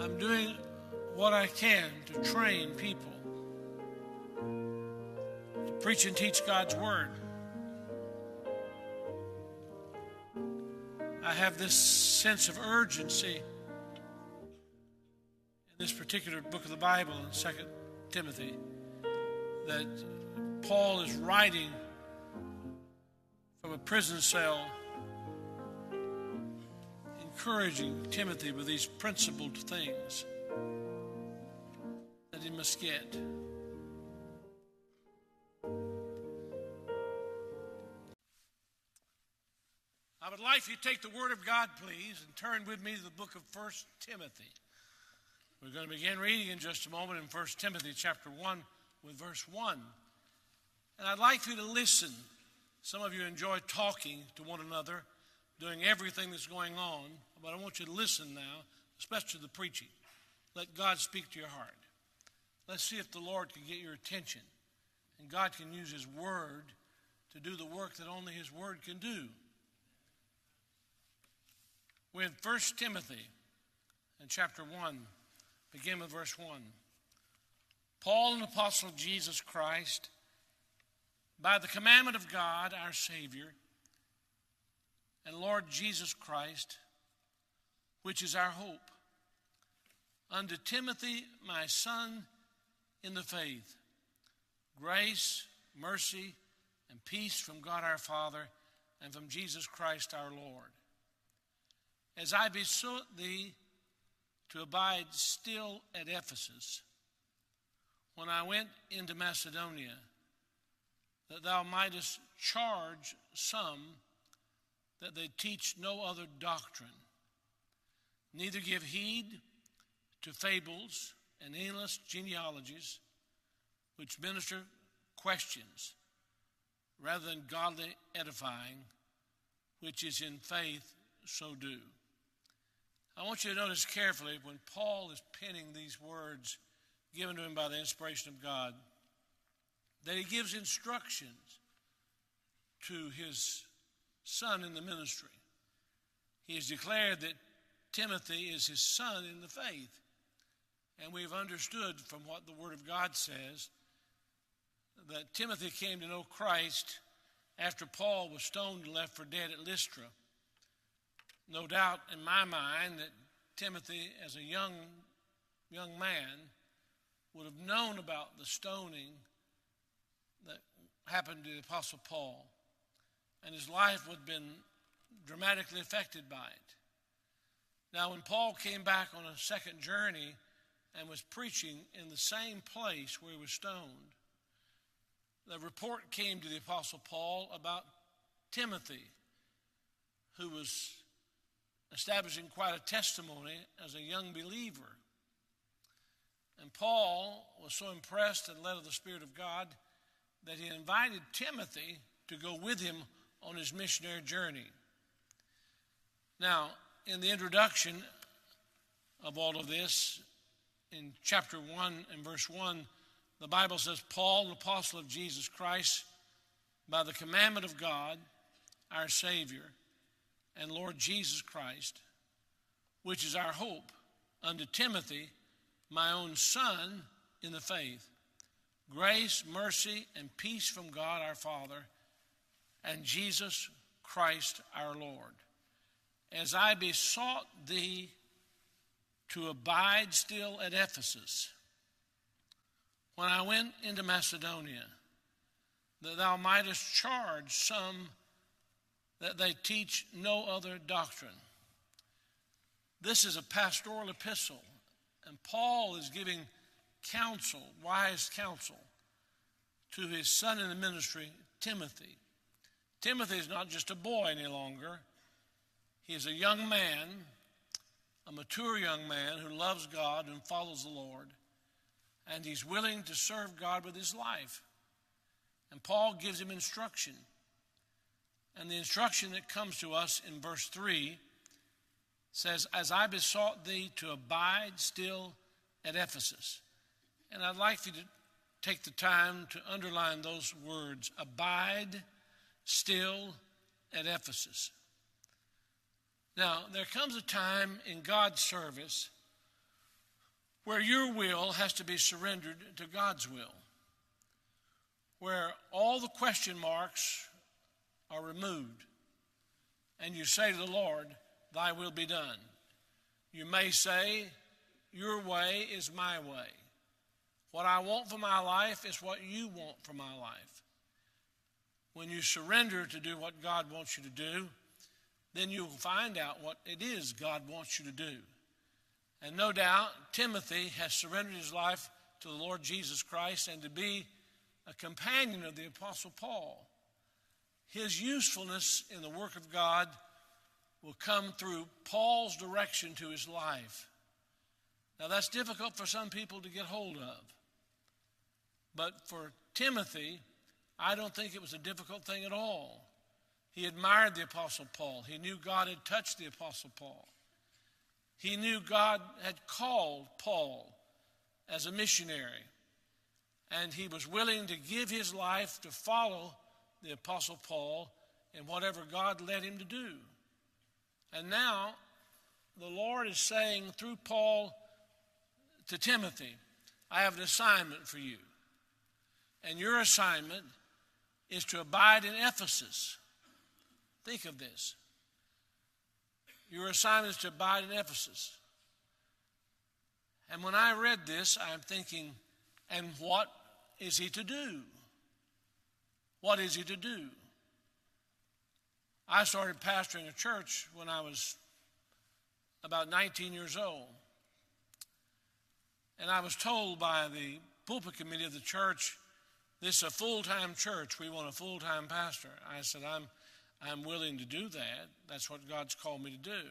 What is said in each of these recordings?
I'm doing what I can to train people to preach and teach God's Word. I have this sense of urgency in this particular book of the Bible in 2 Timothy that Paul is writing from a prison cell, encouraging Timothy with these principled things that he must get. I would like you to take the Word of God, please, and turn with me to the book of 1 Timothy. We're going to begin reading in just a moment in 1 Timothy chapter 1 with verse 1. And I'd like you to listen. Some of you enjoy talking to one another, doing everything that's going on, but I want you to listen now, especially to the preaching. Let God speak to your heart. Let's see if the Lord can get your attention, and God can use His Word to do the work that only His Word can do. We're in 1 Timothy in chapter 1, begin with verse 1. Paul, an apostle of Jesus Christ, by the commandment of God, our Savior, and Lord Jesus Christ, which is our hope, unto Timothy, my son, in the faith, grace, mercy, and peace from God our Father and from Jesus Christ our Lord. As I besought thee to abide still at Ephesus, when I went into Macedonia, that thou mightest charge some that they teach no other doctrine, neither give heed to fables and endless genealogies, which minister questions, rather than godly edifying, which is in faith, so do. I want you to notice carefully when Paul is penning these words given to him by the inspiration of God, that he gives instructions to his son in the ministry. He has declared that Timothy is his son in the faith. And we've understood from what the Word of God says that Timothy came to know Christ after Paul was stoned and left for dead at Lystra. No doubt in my mind that Timothy, as a young man, would have known about the stoning that happened to the Apostle Paul, and his life would have been dramatically affected by it. Now, when Paul came back on a second journey and was preaching in the same place where he was stoned, the report came to the Apostle Paul about Timothy, who was establishing quite a testimony as a young believer. And Paul was so impressed and led of the Spirit of God that he invited Timothy to go with him on his missionary journey. Now, in the introduction of all of this, in chapter 1 and verse 1, the Bible says, Paul, an apostle of Jesus Christ, by the commandment of God, our Savior, and Lord Jesus Christ, which is our hope, unto Timothy, my own son in the faith, grace, mercy, and peace from God our Father and Jesus Christ our Lord. As I besought thee to abide still at Ephesus, when I went into Macedonia, that thou mightest charge some that they teach no other doctrine. This is a pastoral epistle, and Paul is giving counsel, wise counsel, to his son in the ministry, Timothy. Timothy is not just a boy any longer. He is a young man, a mature young man who loves God and follows the Lord, and he's willing to serve God with his life. And Paul gives him instruction. And the instruction that comes to us in verse 3 says, as I besought thee to abide still at Ephesus. And I'd like you to take the time to underline those words, abide still at Ephesus. Now, there comes a time in God's service where your will has to be surrendered to God's will, where all the question marks are removed, and you say to the Lord, thy will be done. You may say, your way is my way. What I want for my life is what you want for my life. When you surrender to do what God wants you to do, then you'll find out what it is God wants you to do. And no doubt, Timothy has surrendered his life to the Lord Jesus Christ and to be a companion of the Apostle Paul. His usefulness in the work of God will come through Paul's direction to his life. Now, that's difficult for some people to get hold of. But for Timothy, I don't think it was a difficult thing at all. He admired the Apostle Paul. He knew God had touched the Apostle Paul. He knew God had called Paul as a missionary. And he was willing to give his life to follow the Apostle Paul in whatever God led him to do. And now, the Lord is saying through Paul to Timothy, I have an assignment for you. And your assignment is to abide in Ephesus. Think of this. Your assignment is to abide in Ephesus. And when I read this, I'm thinking, and what is he to do? What is he to do? I started pastoring a church when I was about 19 years old. And I was told by the pulpit committee of the church, this is a full-time church. We want a full-time pastor. I said, I'm willing to do that. That's what God's called me to do.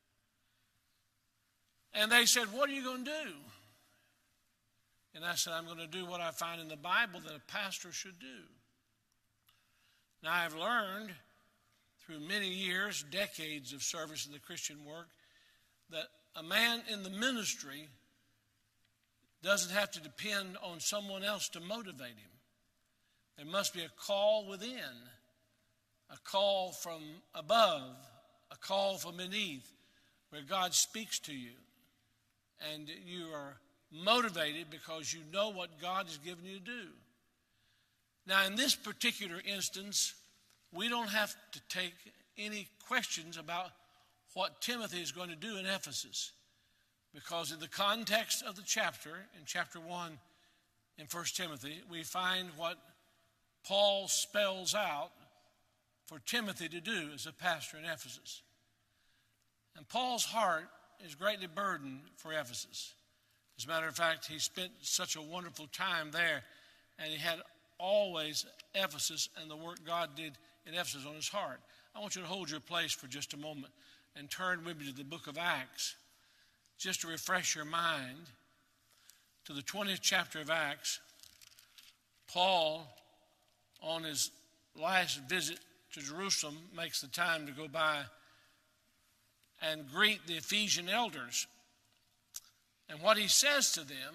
And they said, what are you going to do? And I said, I'm going to do what I find in the Bible that a pastor should do. Now, I've learned through many years, decades of service in the Christian work, that a man in the ministry doesn't have to depend on someone else to motivate him. There must be a call within, a call from above, a call from beneath, where God speaks to you. And you are motivated because you know what God has given you to do. Now, in this particular instance, we don't have to take any questions about what Timothy is going to do in Ephesus, because in the context of the chapter, in chapter 1 in 1 Timothy, we find what Paul spells out for Timothy to do as a pastor in Ephesus. And Paul's heart is greatly burdened for Ephesus. As a matter of fact, he spent such a wonderful time there, and he had always Ephesus and the work God did in Ephesus on his heart. I want you to hold your place for just a moment and turn with me to the book of Acts, just to refresh your mind, to the 20th chapter of Acts. Paul, on his last visit to Jerusalem, makes the time to go by and greet the Ephesian elders. And what he says to them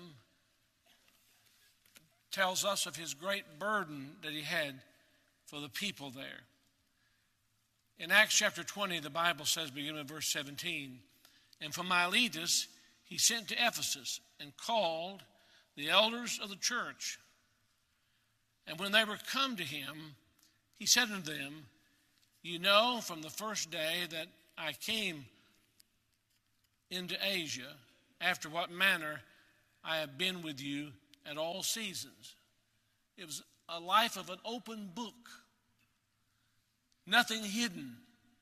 tells us of his great burden that he had for the people there. In Acts chapter 20, the Bible says, beginning with verse 17, and from Miletus he sent to Ephesus and called the elders of the church. And when they were come to him, he said unto them, you know from the first day that I came into Asia, after what manner I have been with you at all seasons. It was a life of an open book, nothing hidden.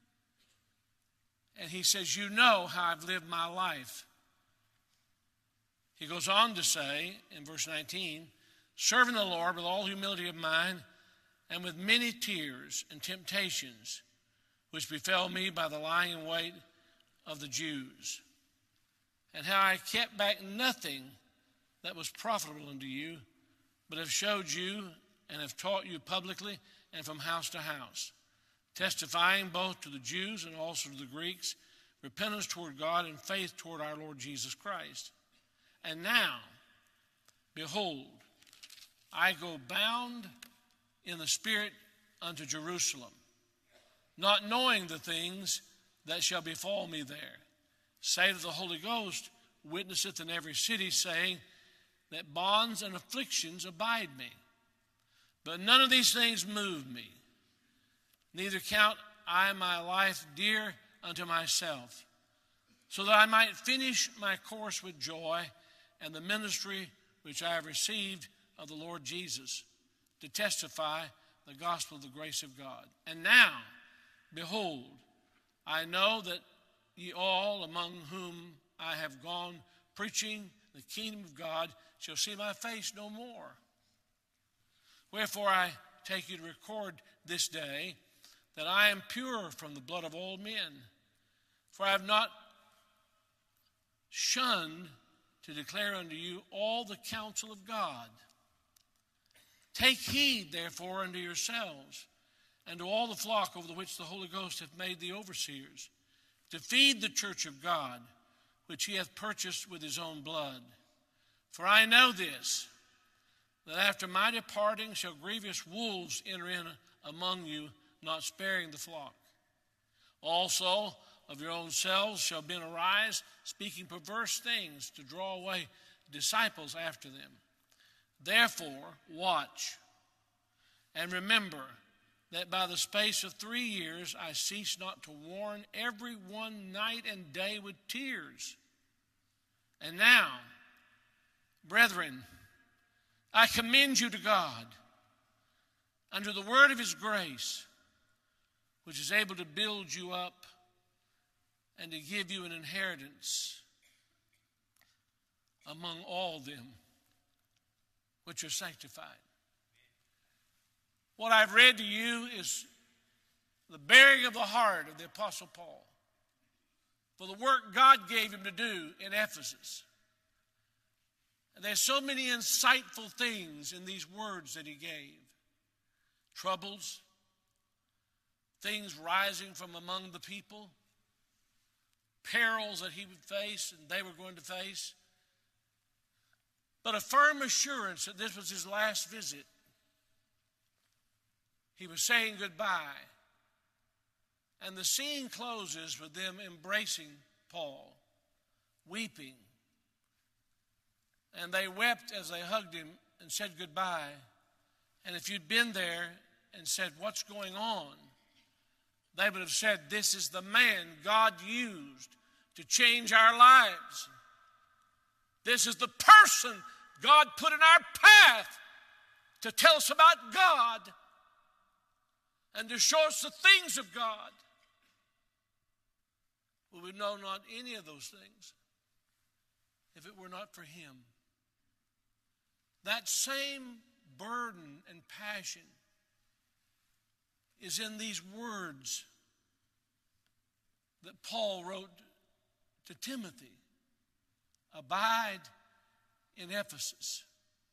And he says, you know how I've lived my life. He goes on to say in verse 19, serving the Lord with all humility of mind and with many tears and temptations, which befell me by the lying in wait of the Jews, and how I kept back nothing that was profitable unto you, but have showed you and have taught you publicly and from house to house, testifying both to the Jews and also to the Greeks, repentance toward God and faith toward our Lord Jesus Christ. And now, behold, I go bound in the Spirit unto Jerusalem, not knowing the things that shall befall me there, save that the Holy Ghost witnesseth in every city, saying that bonds and afflictions abide me. But none of these things move me. Neither count I my life dear unto myself, so that I might finish my course with joy and the ministry which I have received of the Lord Jesus, to testify the gospel of the grace of God. And now, behold, I know that ye all among whom I have gone preaching the kingdom of God shall see my face no more. Wherefore I take you to record this day that I am pure from the blood of all men. For I have not shunned to declare unto you all the counsel of God. Take heed, therefore, unto yourselves and to all the flock over which the Holy Ghost hath made thee overseers, to feed the church of God, which he hath purchased with his own blood. For I know this, that after my departing shall grievous wolves enter in among you, not sparing the flock. Also of your own selves shall men arise, speaking perverse things, to draw away disciples after them. Therefore watch, and remember that by the space of 3 years I cease not to warn every one night and day with tears. And now, brethren, I commend you to God, under the word of his grace, which is able to build you up and to give you an inheritance among all them which are sanctified. What I've read to you is the bearing of the heart of the Apostle Paul for the work God gave him to do in Ephesus. And there's so many insightful things in these words that he gave. Troubles, things rising from among the people, perils that he would face and they were going to face, but a firm assurance that this was his last visit. He was saying goodbye, and the scene closes with them embracing Paul, weeping, and they wept as they hugged him and said goodbye. And if you'd been there and said, "What's going on?" they would have said, "This is the man God used to change our lives. This is the person God put in our path to tell us about God and to show us the things of God." We would know not any of those things if it were not for him. That same burden and passion is in these words that Paul wrote to Timothy. Abide in Ephesus.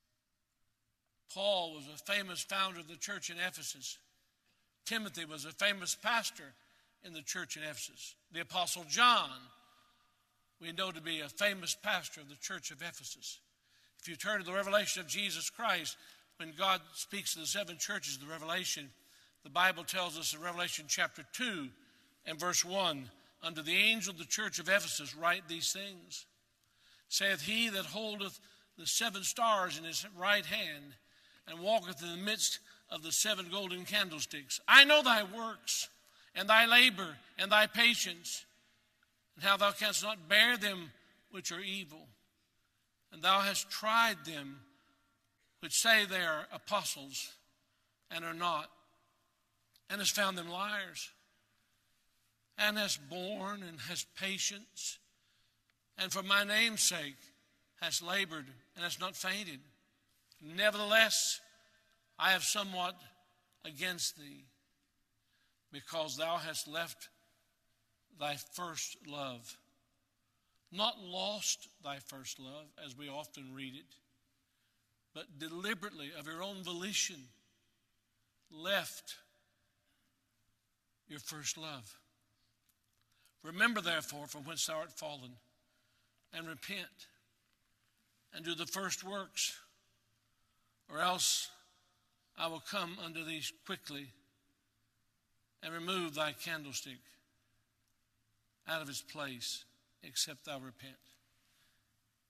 Paul was a famous founder of the church in Ephesus. Timothy was a famous pastor in the church in Ephesus. The Apostle John, we know to be a famous pastor of the church of Ephesus. If you turn to the revelation of Jesus Christ, when God speaks to the 7 churches of the Revelation, the Bible tells us in Revelation chapter 2 and verse 1, "Unto the angel of the church of Ephesus write these things. Saith he that holdeth the 7 stars in his right hand, and walketh in the midst of the 7 golden candlesticks. I know thy works, and thy labor, and thy patience, and how thou canst not bear them which are evil. And thou hast tried them which say they are apostles, and are not, and hast found them liars, and hast borne, and hast patience, and for my name's sake hast labored, and hast not fainted. Nevertheless, I have somewhat against thee, because thou hast left thy first love. Not lost thy first love, as we often read it, but deliberately, of your own volition, left your first love. Remember, therefore, from whence thou art fallen, and repent, and do the first works, or else I will come unto thee quickly, and remove thy candlestick out of its place, except thou repent.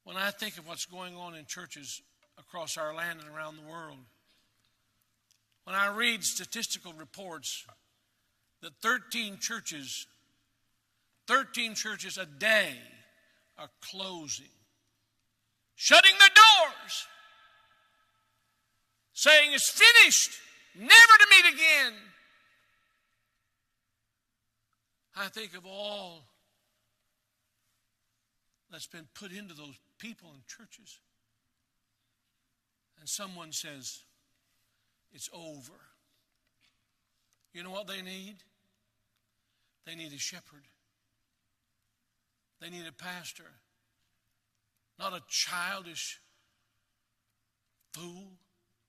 When I think of what's going on in churches across our land and around the world, when I read statistical reports that 13 churches a day are closing, shutting their doors, saying it's finished, never to meet again. I think of all that's been put into those people in churches. And someone says, it's over. You know what they need? They need a shepherd. They need a pastor. Not a childish fool.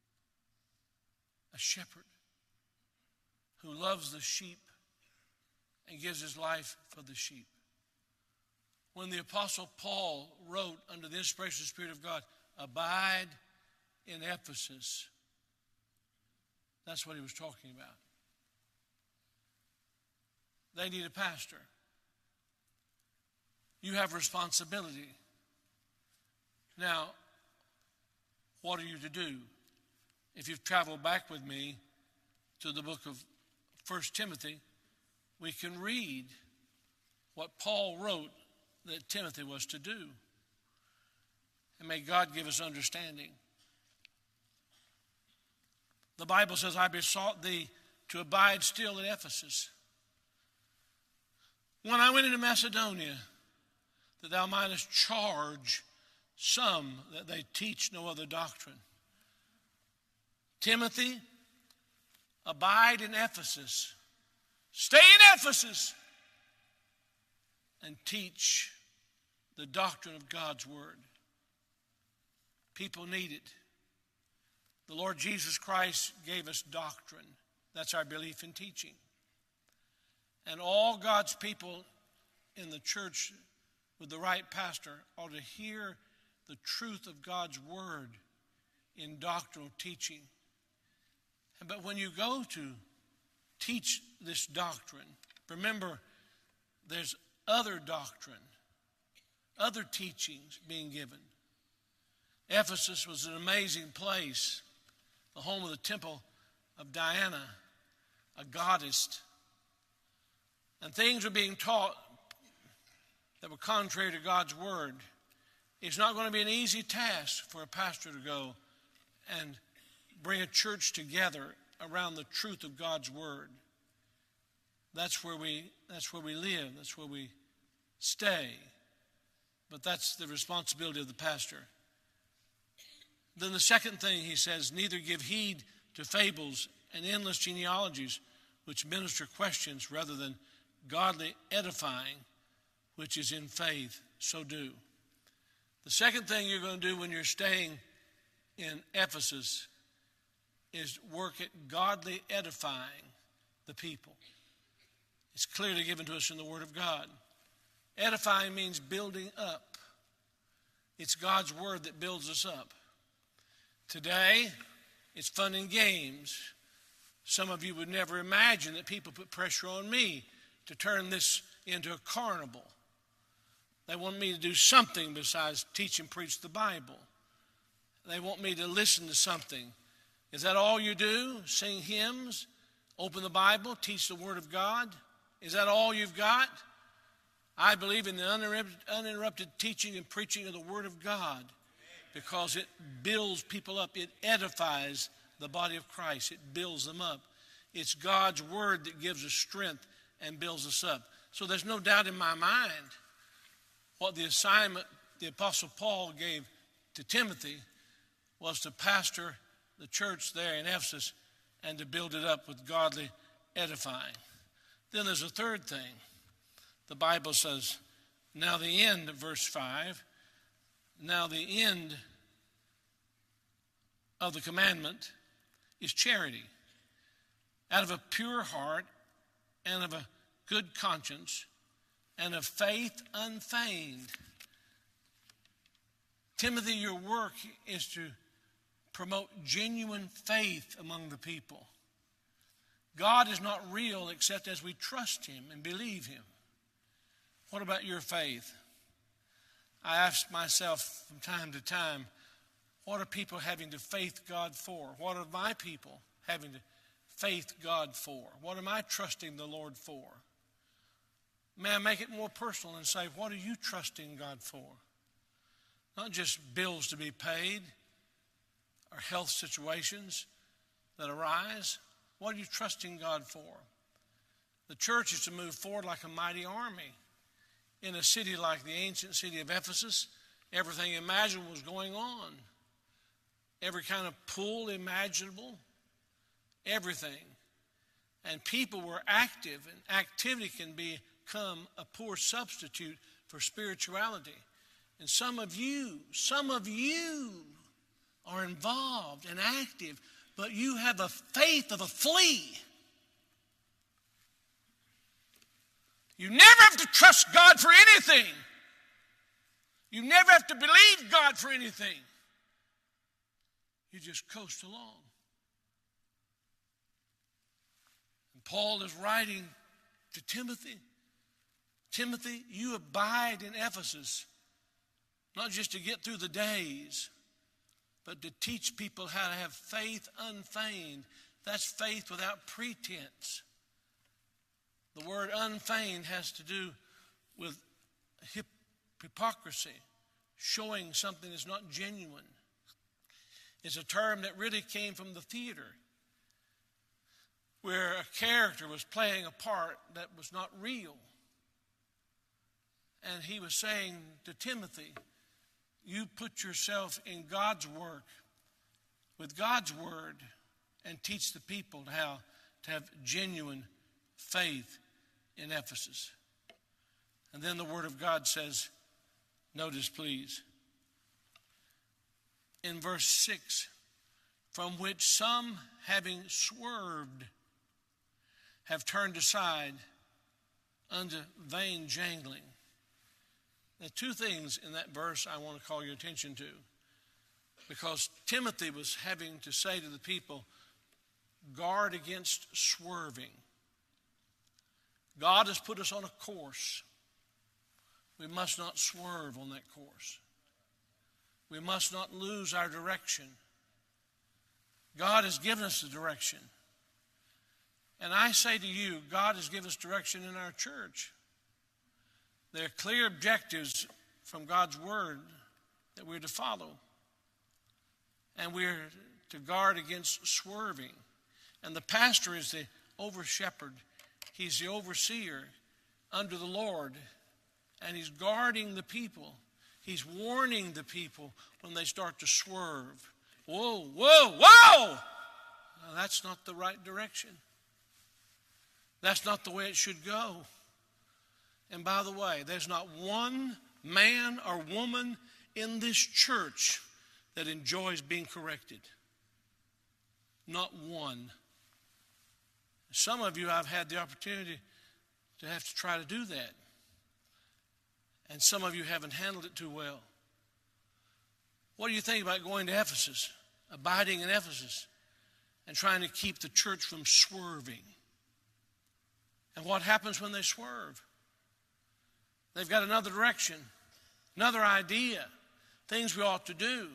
A shepherd who loves the sheep and gives his life for the sheep. When the Apostle Paul wrote under the inspiration of the Spirit of God, abide in Ephesus, that's what he was talking about. They need a pastor. You have responsibility. Now, what are you to do? If you've traveled back with me to the book of 1 Timothy, we can read what Paul wrote that Timothy was to do. And may God give us understanding. The Bible says, I besought thee to abide still in Ephesus, when I went into Macedonia, that thou mightest charge some that they teach no other doctrine. Timothy, abide in Ephesus. Stay in Ephesus and teach the doctrine of God's word. People need it. The Lord Jesus Christ gave us doctrine. That's our belief in teaching. And all God's people in the church with the right pastor ought to hear the truth of God's word in doctrinal teaching. But when you go to teach this doctrine, remember there's other doctrine, other teachings being given. Ephesus was an amazing place, the home of the temple of Diana, a goddess. And things were being taught that were contrary to God's word. It's not going to be an easy task for a pastor to go and bring a church together around the truth of God's word. That's where we live. That's where we stay. But that's the responsibility of the pastor. Then the second thing he says, neither give heed to fables and endless genealogies which minister questions rather than godly edifying, which is in faith, so do. The second thing you're going to do when you're staying in Ephesus is work at godly edifying the people. It's clearly given to us in the Word of God. Edifying means building up. It's God's Word that builds us up. Today, it's fun and games. Some of you would never imagine that people put pressure on me to turn this into a carnival. They want me to do something besides teach and preach the Bible. They want me to listen to something. Is that all you do? Sing hymns, open the Bible, teach the Word of God? Is that all you've got? I believe in the uninterrupted teaching and preaching of the Word of God because it builds people up. It edifies the body of Christ. It builds them up. It's God's Word that gives us strength and builds us up. So there's no doubt in my mind what the assignment the Apostle Paul gave to Timothy was to pastor the church there in Ephesus and to build it up with godly edifying. Then there's a third thing. The Bible says, now the end of verse 5, now the end of the commandment is charity. Out of a pure heart and of a good conscience and of faith unfeigned. Timothy, your work is to promote genuine faith among the people. God is not real except as we trust him and believe him. What about your faith? I ask myself from time to time, what are people having to faith God for? What are my people having to faith God for? What am I trusting the Lord for? May I make it more personal and say, what are you trusting God for? Not just bills to be paid or health situations that arise. What are you trusting God for? The church is to move forward like a mighty army. In a city like the ancient city of Ephesus, everything imaginable was going on. Every kind of pull imaginable, everything. And people were active, and activity can become a poor substitute for spirituality. And some of you are involved and active, but you have a faith of a flea. You never have to trust God for anything. You never have to believe God for anything. You just coast along. And Paul is writing to Timothy. Timothy, you abide in Ephesus, not just to get through the days, but to teach people how to have faith unfeigned. That's faith without pretense. The word unfeigned has to do with hypocrisy, showing something that's not genuine. It's a term that really came from the theater, where a character was playing a part that was not real. And he was saying to Timothy, you put yourself in God's work, with God's word, and teach the people how to have genuine faith in Ephesus. And then the word of God says, notice please, in verse 6, from which some, having swerved, have turned aside unto vain jangling. There are two things in that verse I want to call your attention to, because Timothy was having to say to the people, guard against swerving. God has put us on a course. We must not swerve on that course. We must not lose our direction. God has given us the direction. And I say to you, God has given us direction in our church. There are clear objectives from God's word that we're to follow. And we're to guard against swerving. And the pastor is the over-shepherd. He's the overseer under the Lord. And he's guarding the people. He's warning the people when they start to swerve. Whoa, whoa, whoa! Now, that's not the right direction. That's not the way it should go. And by the way, there's not one man or woman in this church that enjoys being corrected. Not one. Some of you, I've had the opportunity to have to try to do that. And some of you haven't handled it too well. What do you think about going to Ephesus, abiding in Ephesus, and trying to keep the church from swerving? And what happens when they swerve? They've got another direction, another idea, things we ought to do.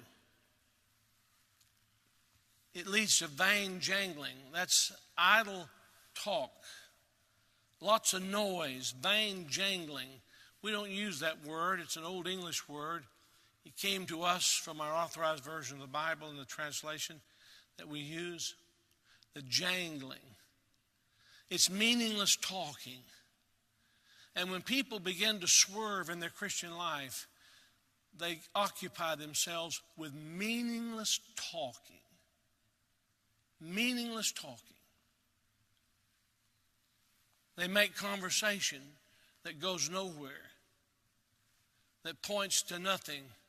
It leads to vain jangling. That's idle talk. Lots of noise, vain jangling. We don't use that word. It's an old English word. It came to us from our authorized version of the Bible in the translation that we use. The jangling. It's meaningless talking. And when people begin to swerve in their Christian life, they occupy themselves with meaningless talking. Meaningless talking. They make conversation that goes nowhere, that points to nothing